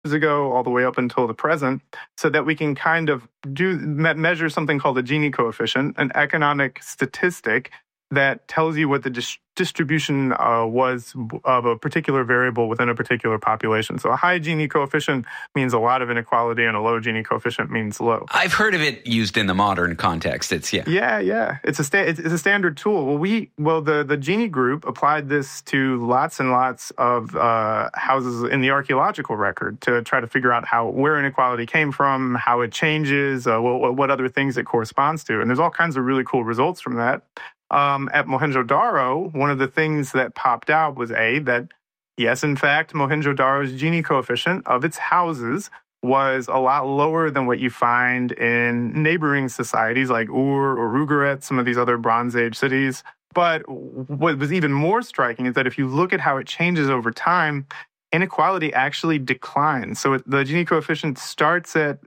ago all the way up until the present, so that we can kind of measure something called the Gini coefficient, an economic statistic that tells you what the distribution was of a particular variable within a particular population. So a high Gini coefficient means a lot of inequality, and a low Gini coefficient means low. I've heard of it used in the modern context. It's Yeah. It's a standard tool. Well, the Gini group applied this to lots and lots of houses in the archaeological record to try to figure out where inequality came from, how it changes, what other things it corresponds to, and there's all kinds of really cool results from that. At Mohenjo-Daro, one of the things that popped out was that, yes, in fact, Mohenjo-Daro's Gini coefficient of its houses was a lot lower than what you find in neighboring societies like Ur or Ugarit, some of these other Bronze Age cities. But what was even more striking is that if you look at how it changes over time, inequality actually declines. So the Gini coefficient starts at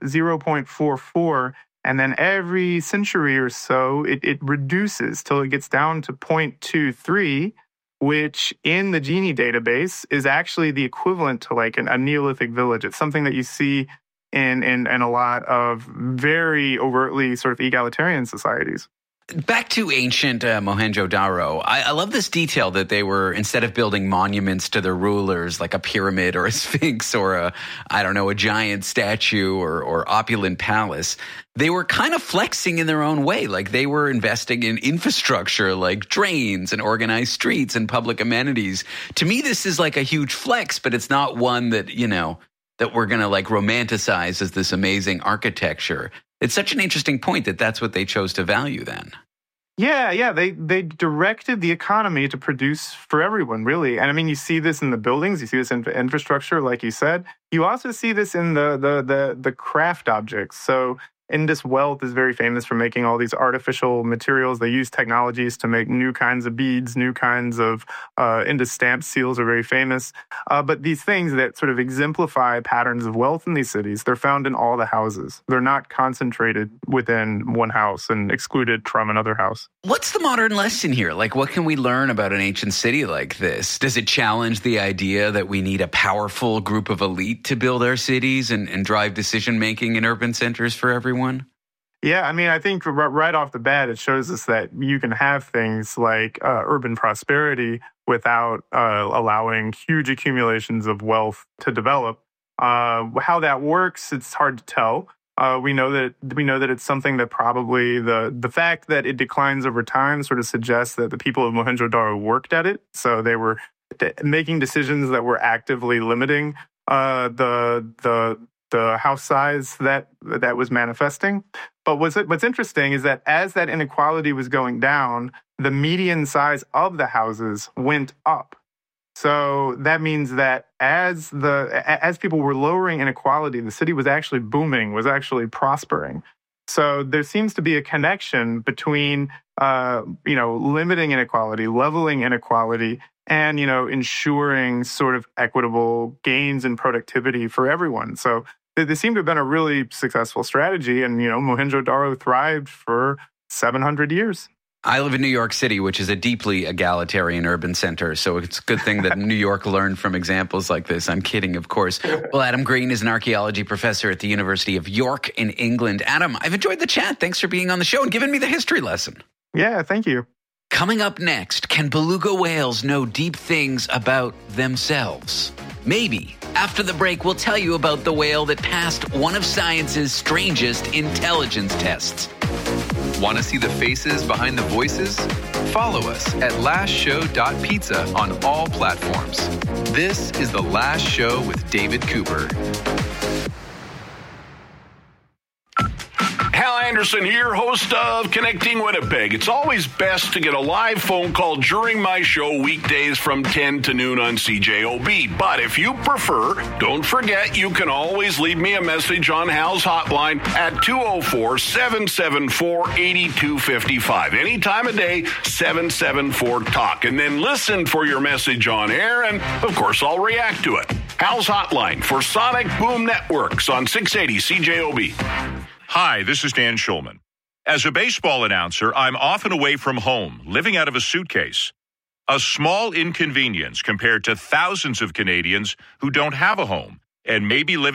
0.44, and then every century or so, it reduces till it gets down to 0.23, which in the Gini database is actually the equivalent to like a Neolithic village. It's something that you see in a lot of very overtly sort of egalitarian societies. Back to ancient Mohenjo-Daro, I love this detail that they were, instead of building monuments to their rulers like a pyramid or a sphinx or a giant statue or opulent palace, they were kind of flexing in their own way. Like they were investing in infrastructure like drains and organized streets and public amenities. To me, this is like a huge flex, but it's not one that, that we're going to like romanticize as this amazing architecture. It's such an interesting point that that's what they chose to value then. Yeah. They directed the economy to produce for everyone, really. And I mean, you see this in the buildings, you see this in infrastructure, like you said. You also see this in the craft objects. So Indus Wealth is very famous for making all these artificial materials. They use technologies to make new kinds of beads, new kinds of Indus stamp seals are very famous. But these things that sort of exemplify patterns of wealth in these cities, they're found in all the houses. They're not concentrated within one house and excluded from another house. What's the modern lesson here? Like, what can we learn about an ancient city like this? Does it challenge the idea that we need a powerful group of elite to build our cities and drive decision-making in urban centers for everyone? Yeah, I mean, I think right off the bat, it shows us that you can have things like urban prosperity without allowing huge accumulations of wealth to develop. How that works, it's hard to tell. We know that it's something that probably the fact that it declines over time sort of suggests that the people of Mohenjo-Daro worked at it. So they were making decisions that were actively limiting the house size that was manifesting. But what's interesting is that as that inequality was going down, the median size of the houses went up. So that means that as people were lowering inequality, the city was actually booming, was actually prospering. So there seems to be a connection between limiting inequality, leveling inequality, and ensuring sort of equitable gains in productivity for everyone. So they seem to have been a really successful strategy, and Mohenjo-Daro thrived for 700 years. I live in New York City, which is a deeply egalitarian urban center, so it's a good thing that New York learned from examples like this. I'm kidding, of course. Well, Adam Green is an archaeology professor at the University of York in England. Adam, I've enjoyed the chat. Thanks for being on the show and giving me the history lesson. Yeah, thank you. Coming up next, can beluga whales know deep things about themselves? Maybe. After the break, we'll tell you about the whale that passed one of science's strangest intelligence tests. Want to see the faces behind the voices? Follow us at lastshow.pizza on all platforms. This is The Last Show with David Cooper. Hal Anderson here, host of Connecting Winnipeg. It's always best to get a live phone call during my show weekdays from 10 to noon on CJOB. But if you prefer, don't forget you can always leave me a message on Hal's hotline at 204-774-8255. Any time of day, 774-TALK. And then listen for your message on air, and of course I'll react to it. Hal's hotline for Sonic Boom Networks on 680 CJOB. Hi, this is Dan Schulman. As a baseball announcer, I'm often away from home, living out of a suitcase. A small inconvenience compared to thousands of Canadians who don't have a home and maybe living